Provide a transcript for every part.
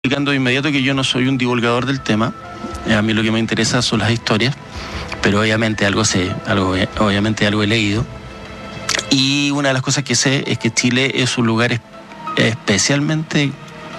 Explicando de inmediato que yo no soy un divulgador del tema. A mí lo que me interesa son las historias, pero obviamente algo sé, obviamente algo he leído. Y una de las cosas que sé es que Chile es un lugar especialmente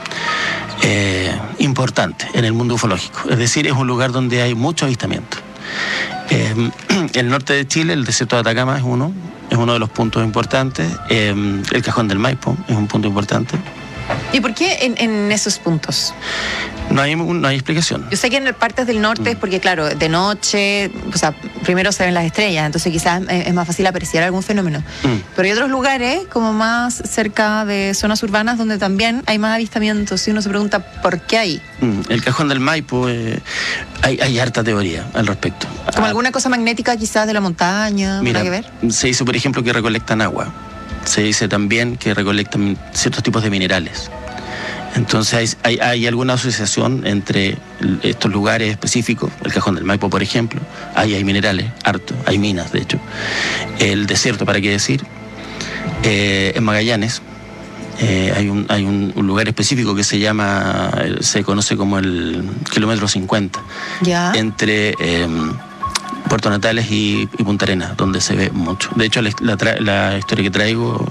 importante en el mundo ufológico. Es decir, es un lugar donde hay mucho avistamiento. El norte de Chile, el desierto de Atacama es uno de los puntos importantes. El Cajón del Maipo es un punto importante. ¿Y por qué en esos puntos? No hay explicación. Yo sé que en partes del norte es porque, claro, de noche, o sea, primero se ven las estrellas, entonces quizás es más fácil apreciar algún fenómeno. Pero hay otros lugares, como más cerca de zonas urbanas, donde también hay más avistamientos, y uno se pregunta ¿por qué ahí? El Cajón del Maipo, hay harta teoría al respecto. ¿Como alguna cosa magnética quizás de la montaña? Mira, ¿Nada que ver? se dice, por ejemplo, que recolectan agua. Se dice también que recolectan ciertos tipos de minerales. Entonces hay alguna asociación entre estos lugares específicos, el Cajón del Maipo, por ejemplo. Ahí hay minerales, harto, hay minas, de hecho. El desierto, ¿para qué decir? En Magallanes hay un lugar específico que se conoce como el kilómetro 50. ¿Ya? Entre Puerto Natales y Punta Arenas, donde se ve mucho. De hecho, la historia que traigo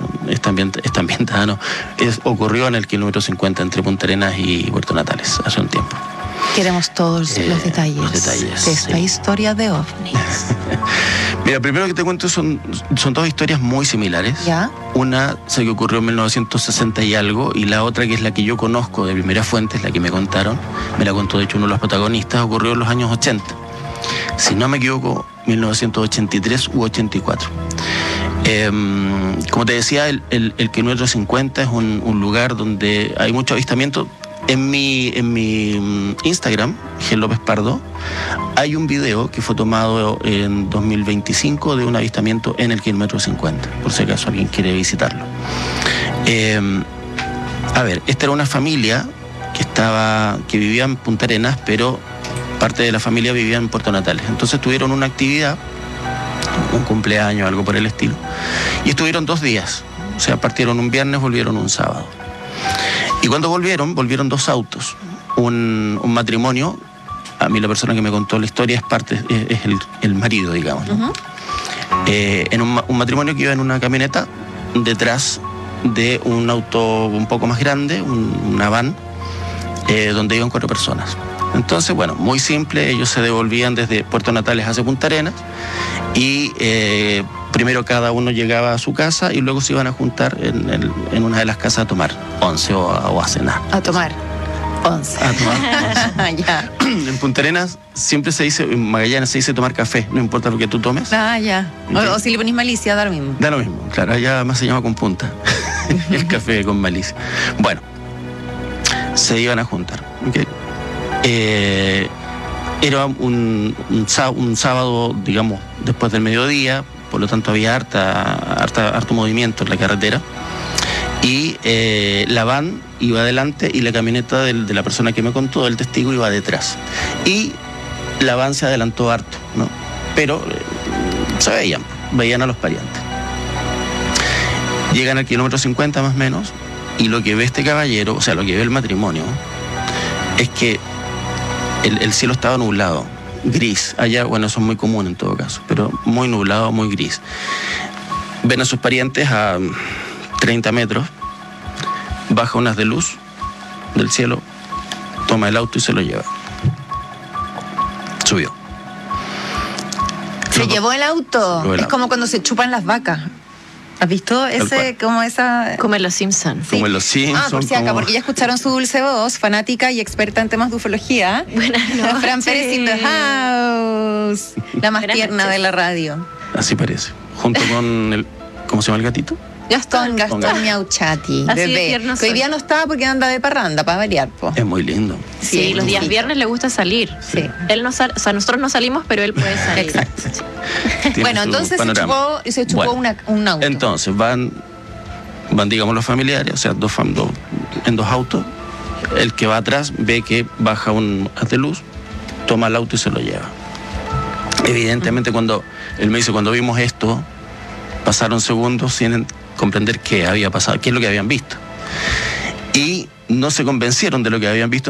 ocurrió en el kilómetro 50 entre Punta Arenas y Puerto Natales hace un tiempo. Queremos todos los detalles de esta historia de ovnis. Mira, primero que te cuento son dos historias muy similares. ¿Ya? Una sé que ocurrió en 1960 y algo, y la otra, que es la que yo conozco de primera fuente, es la que me contaron, me la contó de hecho uno de los protagonistas, ocurrió en los años 80. Si no me equivoco, 1983 u 84. Como te decía, el kilómetro 50 es un lugar donde hay mucho avistamiento. En mi Instagram, G. López Pardo, hay un video que fue tomado en 2025 de un avistamiento en el kilómetro 50, por si acaso alguien quiere visitarlo. Esta era una familia que vivía en Punta Arenas, pero parte de la familia vivía en Puerto Natales. Entonces tuvieron una actividad, un cumpleaños, algo por el estilo, y estuvieron 2 días. O sea, partieron un viernes, volvieron un sábado. Y cuando volvieron 2 autos. Un matrimonio, a mí la persona que me contó la historia es el marido, digamos, ¿no? Uh-huh. En un matrimonio que iba en una camioneta detrás de un auto un poco más grande, una van, donde iban 4 personas. Entonces, bueno, muy simple, ellos se devolvían desde Puerto Natales hacia Punta Arenas y primero cada uno llegaba a su casa y luego se iban a juntar en una de las casas a tomar 11 o a cenar. A tomar 11. A tomar 11. Ya. En Punta Arenas siempre se dice, en Magallanes se dice tomar café, no importa lo que tú tomes. Ya. O si le ponís malicia, da lo mismo. Da lo mismo, claro, allá además se llama con punta, el café con malicia. Bueno, se iban a juntar, ¿ok? Era un sábado, digamos, después del mediodía, por lo tanto había harto movimiento en la carretera, y la van iba adelante y la camioneta de la persona que me contó, del testigo, iba detrás. Y la van se adelantó harto, ¿no? Pero se veían a los parientes. Llegan al kilómetro 50 más o menos, y lo que ve este caballero, o sea, lo que ve el matrimonio, es que el cielo estaba nublado, gris. Allá, bueno, eso es muy común en todo caso, pero muy nublado, muy gris. Ven a sus parientes a 30 metros, baja unas de luz del cielo, toma el auto y se lo lleva. Subió. Se llevó el auto. Es como cuando se chupan las vacas. ¿Has visto ese, como esa...? Como en Los Simpsons. Como en Los Simpsons. Por si acá, porque ya escucharon su dulce voz, fanática y experta en temas de ufología. Buenas noches. Fran Pérez in the house. La más tierna de la radio. Así parece. Junto con ¿cómo se llama el gatito? Gastón Miauchati, Así de bebé. tierno Que hoy día no está porque anda de parranda, para variar, po. Es muy lindo. Sí, los días sí. viernes le gusta salir. Sí. Él no sale, o sea, nosotros no salimos, pero él puede salir. Exacto. Tiene Bueno, su entonces panorama. se chupó Bueno, un auto. Entonces van digamos los familiares, o sea, en 2 autos. El que va atrás ve que baja un haz de luz, toma el auto y se lo lleva. Evidentemente, cuando él me dice, cuando vimos esto, pasaron segundos sin comprender qué había pasado, qué es lo que habían visto. Y no se convencieron de lo que habían visto